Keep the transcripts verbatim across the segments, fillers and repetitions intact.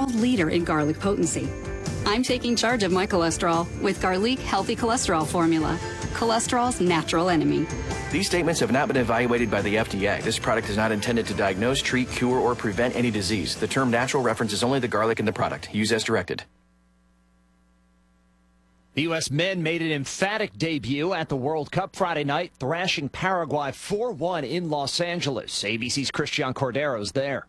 world leader in garlic potency. I'm taking charge of my cholesterol with Garlic Healthy Cholesterol Formula, cholesterol's natural enemy. These statements have not been evaluated by the F D A. This product is not intended to diagnose, treat, cure, or prevent any disease. The term natural references only the garlic in the product. Use as directed. The U S men made an emphatic debut at the World Cup Friday night, thrashing Paraguay four one in Los Angeles. A B C's Christian Cordero's there.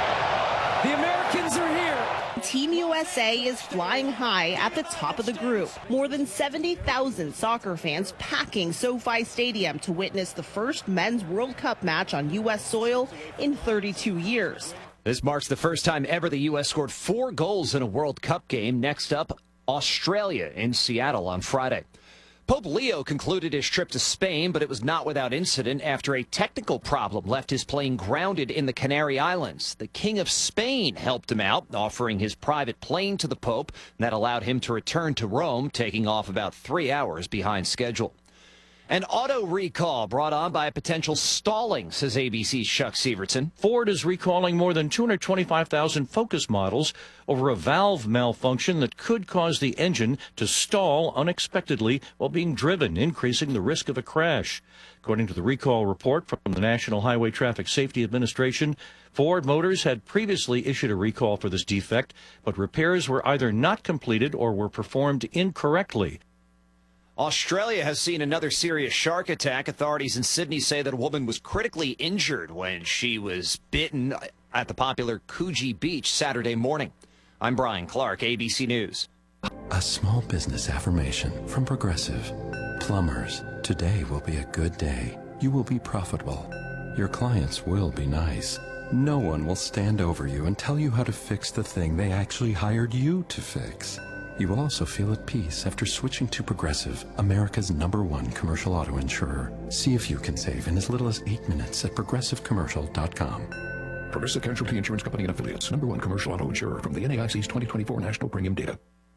The Americans are here. Team U S A is flying high at the top of the group. More than seventy thousand soccer fans packing SoFi Stadium to witness the first men's World Cup match on U S soil in thirty-two years. This marks the first time ever the U S scored four goals in a World Cup game. Next up, Australia in Seattle on Friday. Pope Leo concluded his trip to Spain, but it was not without incident after a technical problem left his plane grounded in the Canary Islands. The King of Spain helped him out, offering his private plane to the Pope. That allowed him to return to Rome, taking off about three hours behind schedule. An auto recall brought on by a potential stalling, says A B C's Chuck Sievertson. Ford is recalling more than two hundred twenty-five thousand Focus models over a valve malfunction that could cause the engine to stall unexpectedly while being driven, increasing the risk of a crash. According to the recall report from the National Highway Traffic Safety Administration, Ford Motors had previously issued a recall for this defect, but repairs were either not completed or were performed incorrectly. Australia has seen another serious shark attack. Authorities in Sydney say that a woman was critically injured when she was bitten at the popular Coogee Beach Saturday morning. I'm Brian Clark, A B C News. A small business affirmation from Progressive. Plumbers, today will be a good day. You will be profitable. Your clients will be nice. No one will stand over you and tell you how to fix the thing they actually hired you to fix. You will also feel at peace after switching to Progressive, America's number one commercial auto insurer. See if you can save in as little as eight minutes at progressive commercial dot com. Progressive Casualty Insurance Company and Affiliates, number one commercial auto insurer from the N A I C's twenty twenty-four National Premium Data.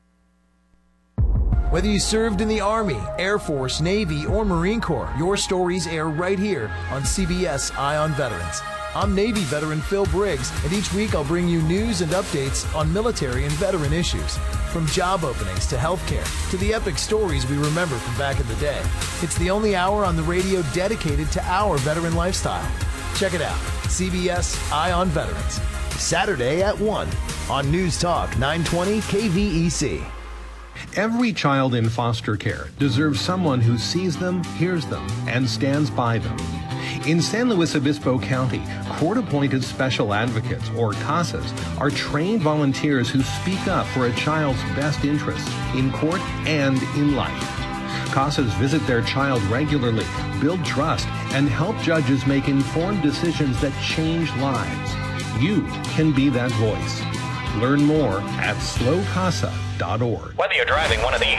Whether you served in the Army, Air Force, Navy, or Marine Corps, your stories air right here on C B S Eye on Veterans. I'm Navy veteran Phil Briggs, and each week I'll bring you news and updates on military and veteran issues. From job openings to healthcare to the epic stories we remember from back in the day. It's the only hour on the radio dedicated to our veteran lifestyle. Check it out, C B S Eye on Veterans. Saturday at one on News Talk nine twenty K V E C. Every child in foster care deserves someone who sees them, hears them, and stands by them. In San Luis Obispo County, court-appointed special advocates, or CASAs, are trained volunteers who speak up for a child's best interests in court and in life. CASAs visit their child regularly, build trust, and help judges make informed decisions that change lives. You can be that voice. Learn more at slow casa dot org. Whether you're driving one of these,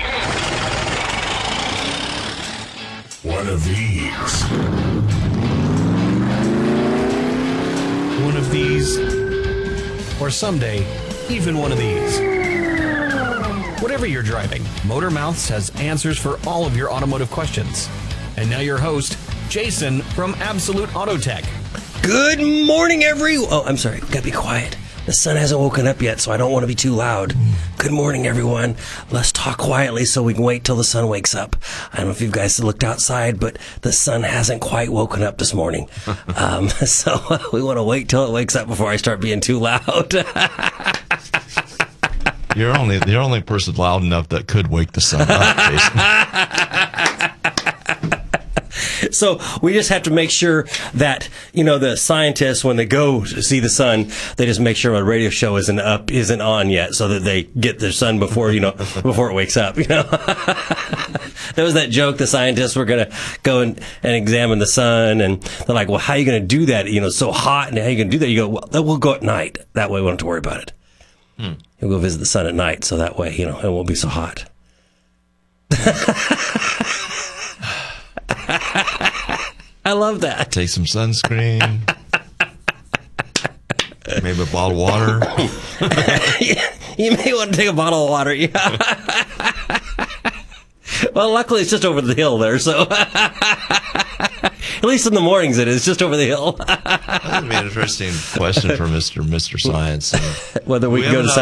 one of these, one of these, or someday, even one of these. Whatever you're driving, Motor Mouths has answers for all of your automotive questions. And now your host, Jason from Absolute Auto Tech. Good morning, everyone. Oh, I'm sorry. Gotta be quiet. The sun hasn't woken up yet, so I don't want to be too loud. Good morning, everyone. Let's talk quietly so we can wait till the sun wakes up. I don't know if you guys looked outside, but the sun hasn't quite woken up this morning. um, so we want to wait till it wakes up before I start being too loud. You're only the only person loud enough that could wake the sun up, Jason. So we just have to make sure that, you know, the scientists, when they go to see the sun, they just make sure our radio show isn't up, isn't on yet, so that they get their sun before, you know, before it wakes up, you know. There was that joke, the scientists were going to go and, and examine the sun, and they're like, well, how are you going to do that? You know, it's so hot, and how are you going to do that? You go, well, we'll go at night. That way we don't have to worry about it. Hmm. You'll go visit the sun at night, so that way, you know, it won't be so hot. I love that. Take some sunscreen. Maybe a bottle of water. You may want to take a bottle of water. Yeah. Well, luckily it's just over the hill there, so at least in the mornings it is just over the hill. That would be an interesting question for Mister Mister Science. Whether we, we can go to